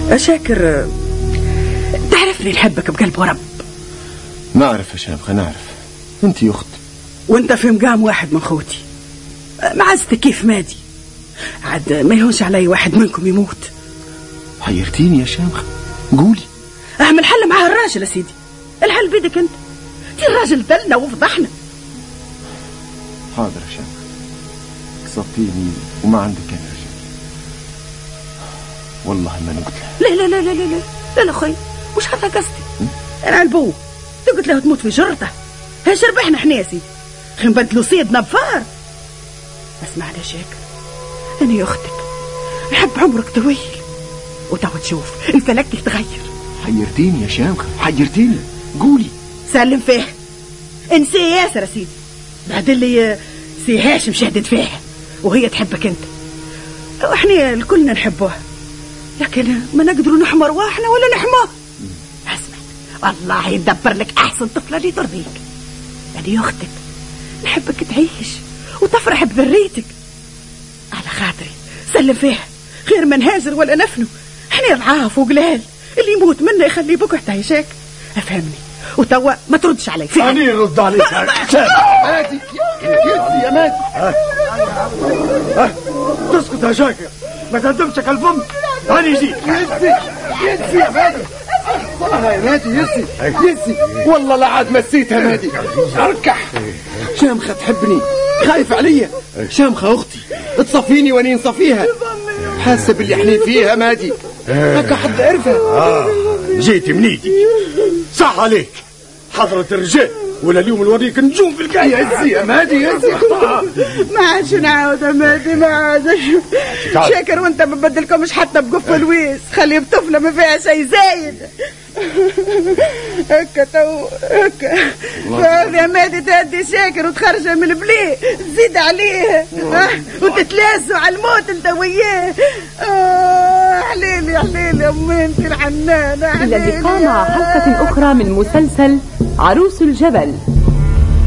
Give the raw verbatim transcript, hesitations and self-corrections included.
شاكر، تعرفني نحبك بقلب ورب. نعرف يا شامخة نعرف، انت اختي وانت في مقام واحد من خوتي. معزتك كيف مادي، عاد ما يهونش علي واحد منكم يموت. حيرتيني يا شامخة، قولي. اهم الحل معاه الراجل يا سيدي، الحل بيدك انت. دي الراجل دلنا وفضحنا. حاضر يا شامخة، كسبتيني وما عندك انا رجال، والله ما نقتله. لا لا لا لا لا لا لا اخي، مش هذا قصدي. انا البو تقول له تموت في جرته، هاش ربحنا احنا يا سيدي، خي نبدلوا صيدنا بفار. اسمع يا شاكر، انا يا اختك نحب عمرك طويل، وتوا تشوف الفلك يتغير. حيرتيني يا شامخة، حيرتيني، قولي. سلم فيه، انسي ياسر يا سيدي، بعد اللي سي هاشم شهدت فيها وهي تحبك انت، واحنا الكلنا نحبوها، لكن ما نقدروا نحمر واحنا ولا نحموه. اسمع، والله يدبر لك احسن طفله اللي ترضيك. انا يا اختك نحبك تعيش وتفرح بذريتك، على خاطري سلم فيها، غير ما نهاجر ولا نفنو، احنا ضعاف وقلال، اللي يموت منا يخليه بك حتى يشاك. افهمني، وتوا ما تردش علي. أنا يرد عليك مادي يا مادي. تسكت يا شاكر، ما تقدمش كالفم. أنا يجي يسي يسي يا مادي، والله يا مادي يسي يسي، والله لا عاد مسيتها مادي. اركح. شامخة تحبني، خايف عليا. شامخة أختي تصفيني وأني نصفيها، حاسة باللي احنا فيها مادي، هكا حد عرفها. آه جيتي منيدي، صح عليك حضرة الرجال، ولا اليوم نوريك نجوم في الكاية. يا يا مادي يا ما عادش نعاود يا مادي، ما عادش. شاكر وانت ما بدلكمش حتى بقفل ويس، خليه بطفله ما فيها شيء زايد. هكا تو هكا فهذا يا مادي تهدي شاكر وتخرجه من البلي، تزيد عليه وتتلاسوا على الموت انت وياه. اه حليلي حليلي امي انت الحنانه. الى اللقاء مع حلقه اخرى من مسلسل عروس الجبل.